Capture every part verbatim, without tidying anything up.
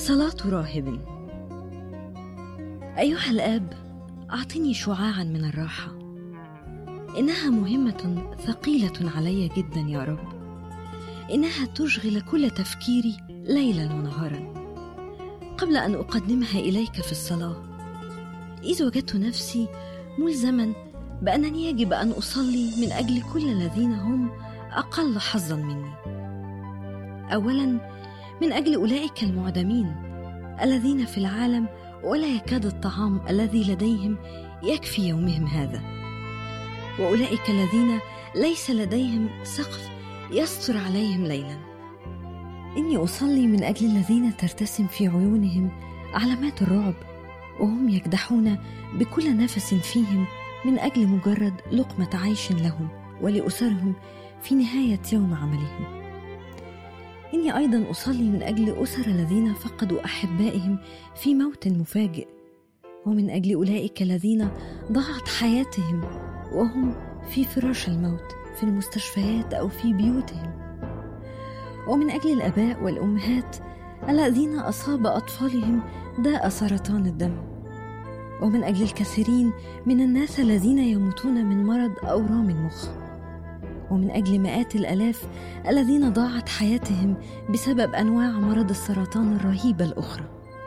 صلاة راهب. أيها الآب، أعطني شعاعاً من الراحة، إنها مهمة ثقيلة علي جداً يا رب، إنها تشغل كل تفكيري ليلاً ونهاراً. قبل أن أقدمها إليك في الصلاة، إذ وجدت نفسي ملزماً بأنني يجب أن أصلي من أجل كل الذين هم أقل حظاً مني. أولاً من أجل أولئك المعدمين الذين في العالم ولا يكاد الطعام الذي لديهم يكفي يومهم هذا، وأولئك الذين ليس لديهم سقف يستر عليهم ليلاً. إني أصلي من أجل الذين ترتسم في عيونهم علامات الرعب، وهم يكدحون بكل نفس فيهم من أجل مجرد لقمة عيش لهم ولأسرهم في نهاية يوم عملهم. إني أيضا أصلي من أجل أسر الذين فقدوا أحبائهم في موت مفاجئ، ومن أجل أولئك الذين ضاعت حياتهم وهم في فراش الموت في المستشفيات أو في بيوتهم، ومن أجل الآباء والأمهات الذين أصاب أطفالهم داء سرطان الدم، ومن أجل الكثيرين من الناس الذين يموتون من مرض أورام المخ، ومن أجل مئات الآلاف الذين ضاعت حياتهم بسبب أنواع مرض السرطان الرهيبة الأخرى.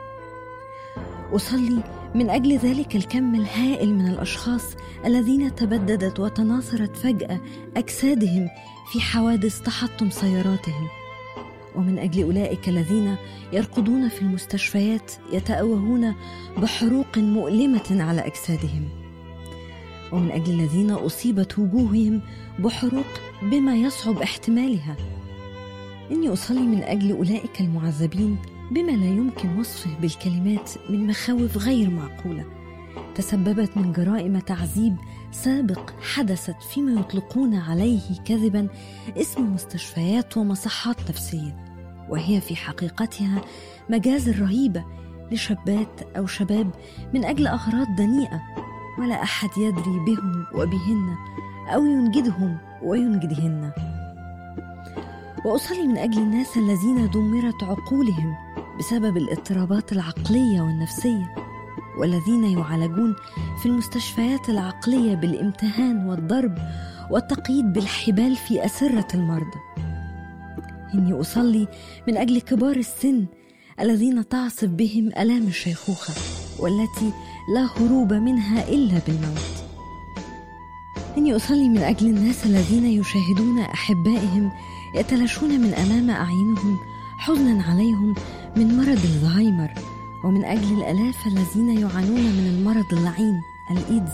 أصلي من أجل ذلك الكم الهائل من الأشخاص الذين تبددت وتناثرت فجأة أجسادهم في حوادث تحطم سياراتهم، ومن أجل أولئك الذين يرقدون في المستشفيات يتأوهون بحروق مؤلمة على أجسادهم، ومن أجل الذين أصيبت وجوههم بحروق بما يصعب احتمالها. إني أصلي من أجل أولئك المعذبين بما لا يمكن وصفه بالكلمات من مخاوف غير معقولة تسببت من جرائم تعذيب سابق حدثت فيما يطلقون عليه كذبا اسم مستشفيات ومصحات نفسية، وهي في حقيقتها مجاز رهيبة لشابات أو شباب من أجل أغراض دنيئة ولا أحد يدري بهم وبهن أو ينجدهم وينجدهن. وأصلي من أجل الناس الذين دمرت عقولهم بسبب الاضطرابات العقلية والنفسية، والذين يعالجون في المستشفيات العقلية بالامتهان والضرب والتقييد بالحبال في أسرة المرضى. إني أصلي من أجل كبار السن الذين تعصف بهم آلام الشيخوخة والتي لا هروب منها إلا بالموت. إني أصلي من أجل الناس الذين يشاهدون أحبائهم يتلاشون من أمام أعينهم حزنا عليهم من مرض الزهايمر، ومن أجل الآلاف الذين يعانون من المرض اللعين الإيدز.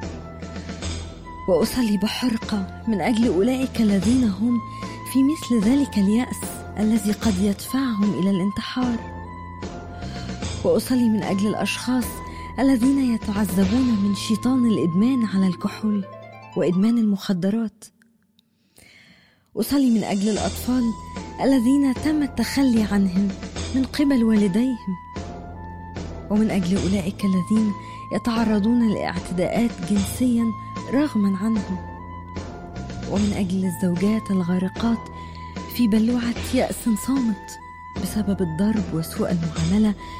وأصلي بحرقة من أجل أولئك الذين هم في مثل ذلك اليأس الذي قد يدفعهم إلى الانتحار. وأصلي من أجل الأشخاص الذين يتعذبون من شيطان الإدمان على الكحول وإدمان المخدرات. أصلي من أجل الأطفال الذين تم التخلي عنهم من قبل والديهم، ومن أجل أولئك الذين يتعرضون لاعتداءات جنسيا رغما عنهم، ومن أجل الزوجات الغارقات في بلوعة يأس صامت بسبب الضرب وسوء المعاملة